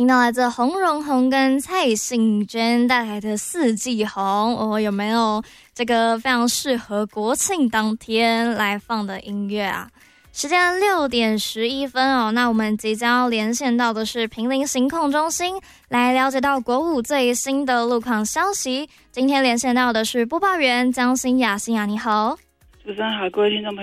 听到来自洪荣宏跟蔡幸娟带来的《四季红》有没有这个非常适合国庆当天来放的音乐啊？时间6:11那我们即将要连线到的是坪林行控中心，来了解到国五最新的路况消息。今天连线到的是播报员江欣雅，欣雅你好。 主持人好，各位听众朋